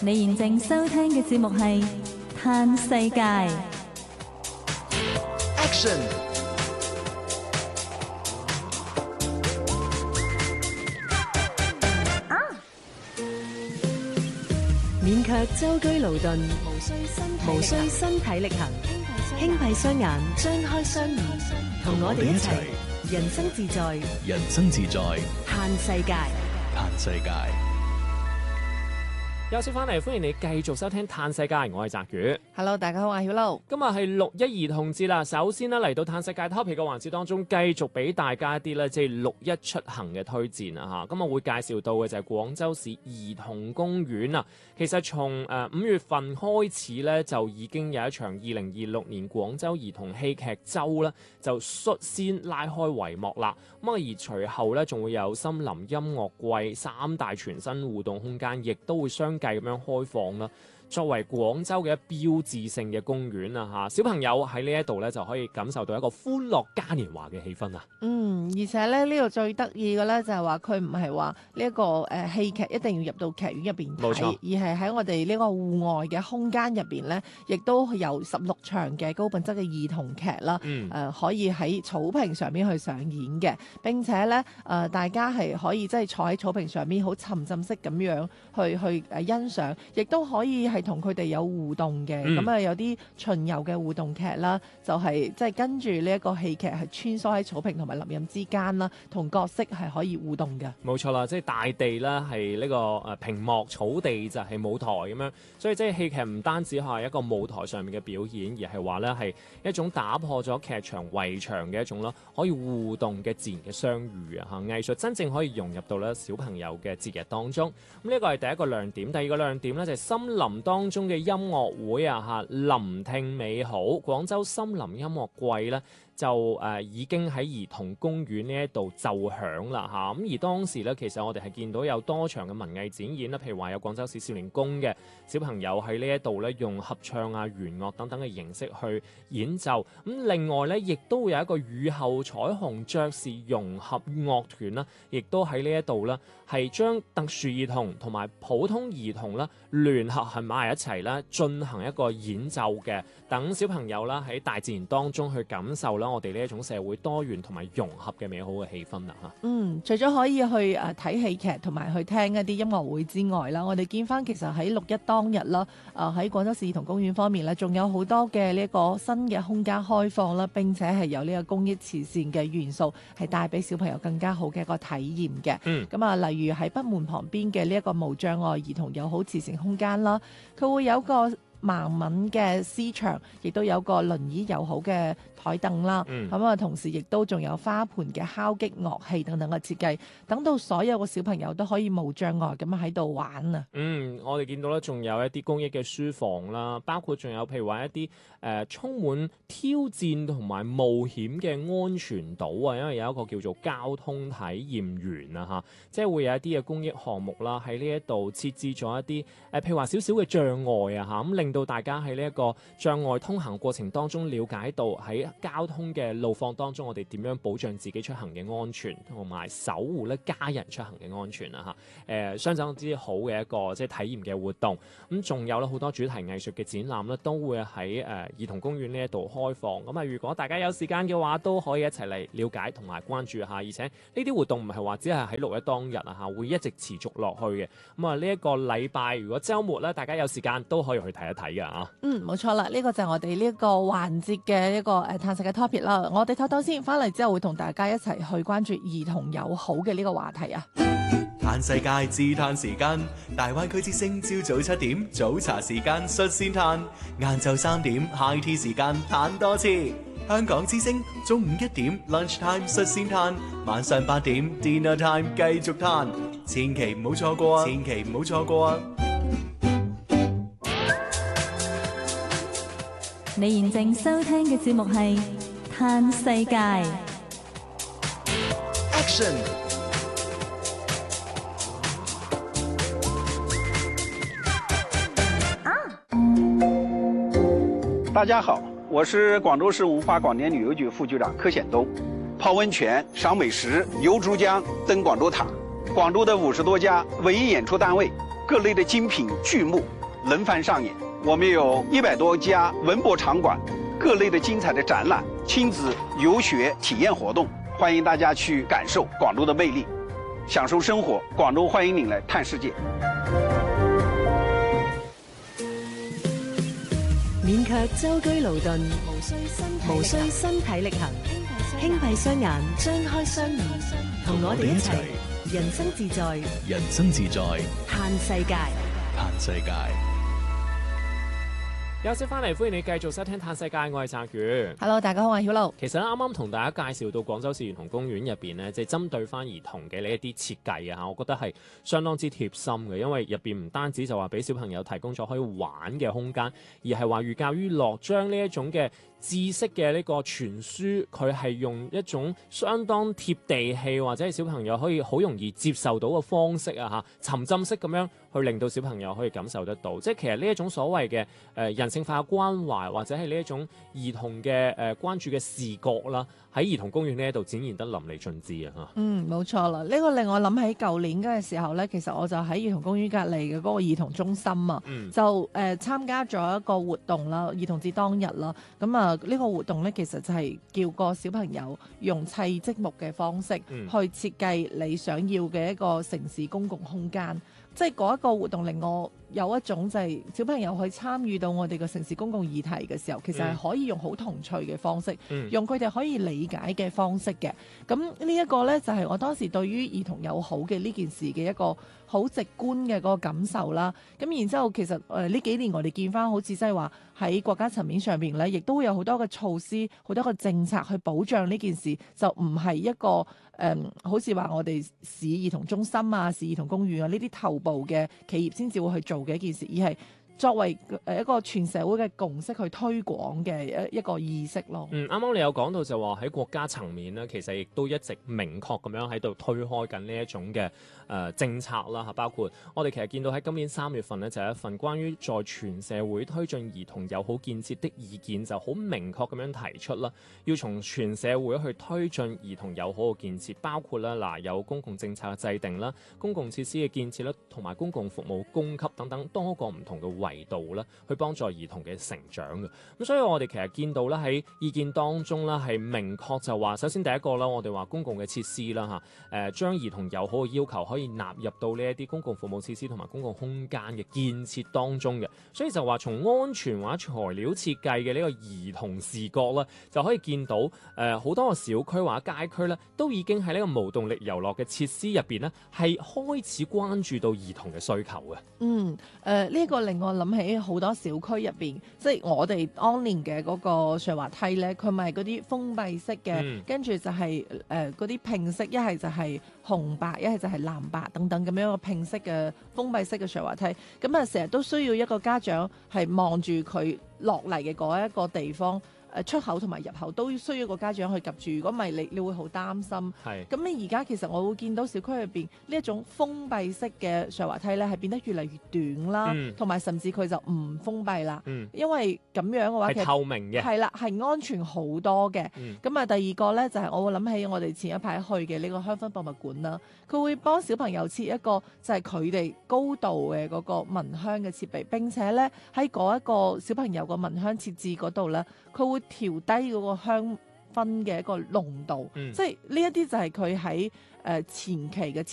你現正收聽嘅節目係《嘆世界》。 Action！ 免卻舟車勞頓，無需身體力行，輕閉雙眼，張開雙耳，同我哋一齊人生自在， 人生自在， 嘆世界， 嘆世界。 休息翻嚟，歡迎你繼續收聽《嘆世界》，我係澤宇。 Hello， 大家好，我係曉露。 今日係6·1兒童節啦。首先咧嚟到《嘆世界》topic 嘅環節當中，繼續俾大家一啲咧即係6·1出行嘅推薦啊嚇。咁我會介紹到嘅就係廣州市兒童公園啊。其實從5月份開始咧，就已經有一場2026年廣州兒童戲劇週咧，就率先拉開帷幕啦。咁啊，而隨後咧仲會有森林音樂季3大全新互動空間，亦都會相繼咁樣開放啦。作為廣州嘅標誌性嘅公園啊，小朋友喺呢一度咧就可以感受到一個歡樂嘉年華嘅氣氛啊。 而且咧呢度最得意嘅咧就係話佢唔係話呢一個戲劇一定要入到劇院入邊睇， 冇錯， 而係喺我哋呢個戶外嘅空間入邊咧，亦都有16場嘅高品質嘅兒童劇啦。可以喺草坪上面去上演嘅，並且咧大家係可以即係坐喺草坪上面好沉浸式咁樣去欣賞，亦都可以係同佢哋有互動嘅。咁有啲巡遊嘅互動劇啦，就係即係跟住呢一個戲劇係穿梭喺草坪同埋林蔭之間啦，同角色係可以互動嘅。冇錯啦， 即係大地啦係呢個屏幕，草地就係舞台咁樣，所以即係戲劇唔單止係一個舞台上面嘅表演，而係話咧係一種打破咗劇場圍牆嘅一種咯，可以互動嘅自然嘅相遇啊！藝術真正可以融入到咧小朋友嘅節日當中。咁呢個係第一個亮點，第二個亮點咧就係森林當中嘅音樂會啊！聆聽美好，廣州森林音樂季咧就已經喺兒童公園呢一度奏響啦嚇。咁而當時咧，其實我哋係見到有多場嘅文藝展演啦，譬如話有廣州市少年宮嘅小朋友喺呢一度咧用合唱啊、弦樂等等嘅形式去演奏。咁另外咧，亦都會有一個雨後彩虹爵士融合樂團啦，亦都喺呢一度啦，係將特殊兒童同埋普通兒童啦聯合喺埋一齊啦，進行一個演奏嘅，等小朋友啦喺大自然當中去感受啦我哋呢一種社會多元同埋融合嘅美好嘅氣氛啦嚇。 除咗可以去睇戲劇同埋去聽一啲音樂會之外啦，我哋見翻其實喺6·1當日啦，喺廣州市兒童公園方面咧，仲有好多嘅呢一個新嘅空間開放啦，並且係有呢個公益慈善嘅元素，係帶俾小朋友更加好嘅一個體驗嘅。例如喺北門旁邊嘅呢一個無障礙兒童友好慈善空間啦，佢會有個盲文嘅詩牆，亦都有個輪椅友好嘅台凳啦。同時亦都仲有花盆嘅敲擊樂器等等嘅設計，等到所有嘅小朋友都可以無障礙咁喺度玩啊。 我哋見到咧，仲有一啲公益嘅書房啦，包括仲有譬如話一啲充滿挑戰同埋冒險嘅安全島啊，因為有一個叫做交通體驗園啊，即係會有一啲嘅公益項目啦，喺呢一度設置咗一啲譬如話少少嘅障礙啊，咁令到大家喺呢一個障礙通行過程當中了解到喺交通嘅路況當中，我哋點樣保障自己出行嘅安全，同埋守護咧家人出行嘅安全啊！相當之好嘅一個即係體驗嘅活動。咁仲有咧好多主題藝術嘅展覽咧，都會喺兒童公園呢一度開放。咁啊，如果大家有時間嘅話，都可以一齊嚟了解同埋關注下。而且呢啲活動唔係話只係喺6·1當日啊，會一直持續落去嘅。咁啊，呢一個禮拜如果週末咧，大家有時間都可以去睇一睇㗎啊！ 冇錯啦，呢個就係我哋呢一個環節嘅一個嘆世界 topic 啦。我哋唞先，翻嚟之後會同大家一齊去關注兒童友好嘅呢個話題啊！ 嘆世界自嘆時間，大灣區之聲朝早7點早茶時間率先嘆，晏晝3點 high tea 時間嘆多次。香港之聲中午1點 lunch time 率先嘆，晚上8點 dinner time 繼續嘆，千祈唔好錯過啊！千祈唔好錯過啊！ 你現正收聽嘅節目係《嘆世界》。 Action！ 大家好，我是廣州市文化廣電旅遊局副局長柯顯東。泡溫泉、賞美食、遊珠江、登廣州塔，廣州的50多家文藝演出單位各類的精品劇目輪番上演。我們有100多家文博場館，各類的精彩的展覽、親子遊學體驗活動，歡迎大家去感受廣州的魅力，享受生活。廣州歡迎您來探世界。 免卻舟車勞頓，無需身體力行，輕閉雙眼，張開雙耳，同我哋一齊人生自在， 人生自在， 嘆世界。 嘆世界。 休息翻嚟，歡迎你繼續收聽《嘆世界》，我係澤權。 Hello， 大家好，我係曉露。 其實咧，啱啱同大家介紹到廣州市兒童公園入邊呢，即係針對翻兒童嘅呢一啲設計啊，我覺得係相當之貼心嘅，因為入邊唔單止就話俾小朋友提供咗可以玩嘅空間，而係話寓教於樂，將呢一種嘅知識嘅呢個傳輸，佢係用一種相當貼地氣或者係小朋友可以好容易接受到嘅方式啊嚇，沉浸式咁樣去令到小朋友可以感受得到。即係其實呢一種所謂嘅人性化嘅關懷，或者係呢一種兒童嘅關注嘅視覺啦，喺兒童公園呢一度展現得淋漓盡致啊嚇。 冇錯啦，呢個令我諗起舊年嘅時候呢，其實我就喺兒童公園隔離嘅嗰個兒童中心啊，就參加咗一個活動啦，兒童節當日啦，咁啊呢個活動呢，其實就係叫個小朋友用砌積木嘅方式去設計你想要嘅一個城市公共空間。即係嗰一個活動令我有一種就係小朋友去參與到我哋嘅城市公共議題嘅時候，其實係可以用好童趣嘅方式，用佢哋可以理解嘅方式嘅。咁呢一個呢，就係我當時對於兒童友好嘅呢件事嘅一個好直觀嘅嗰個感受啦。咁然之後其實呢幾年我哋見翻好似即係話喺國家層面上邊呢，亦都會有好多嘅措施、好多嘅政策去保障呢件事，就唔係一個好似話我哋市兒童中心啊、市兒童公園啊呢啲頭部嘅企業先至會去做嘅一件事，而係作為一個全社會嘅共識去推廣嘅一個意識咯。 啱啱你有講到就話喺國家層面呢，其實亦都一直明確咁樣喺度推開緊呢一種嘅政策啦嚇，包括我哋其實見到喺今年3月份呢，就係一份關於在全社會推進兒童友好建設的意見，就好明確咁樣提出啦，要從全社會去推進兒童友好嘅建設，包括啦有公共政策嘅制定啦、公共設施嘅建設啦，同埋公共服務供給等等多個唔同嘅維度啦，去幫助兒童嘅成長嘅。咁所以我哋其實見到啦喺意見當中啦，係明確就話，首先第一個啦，我哋話公共嘅設施啦嚇，將兒童友好嘅要求可以納入到呢一啲公共服務設施同埋公共空間嘅建設當中嘅。所以就話從安全或者材料設計嘅呢個兒童視覺啦，就可以見到好多個小區或者街區咧，都已經喺呢個無動力遊樂嘅設施入邊咧，係開始關注到兒童嘅需求嘅。 呢個令我諗起好多小區入邊，即係我哋當年嘅嗰個上滑梯咧，佢咪嗰啲封閉式嘅，跟住就係嗰啲拼色，一係就係紅白，一係就係藍白等等咁樣一個拼色嘅封閉式嘅上滑梯。咁啊，成日都需要一個家長係望住佢落嚟嘅嗰一個地方。出口同埋入口都需要個家長去及住，如果唔係你會好擔心。咁你而家其實我會見到小區入邊呢一種封閉式嘅上滑梯咧，係變得越嚟越短啦，同埋甚至佢就唔封閉啦，因為咁樣嘅話係透明嘅， 係啦，係安全好多嘅。咁啊，第二個咧就係我會諗起我哋前一排去嘅呢個香薰博物館啦，佢會幫小朋友設一個就係佢哋高度嘅嗰個聞香嘅設備，並且咧喺嗰一個小朋友個聞香設置嗰度咧，佢會調低嗰個香薰嘅一個濃度，即係呢一啲就係佢喺前期嘅設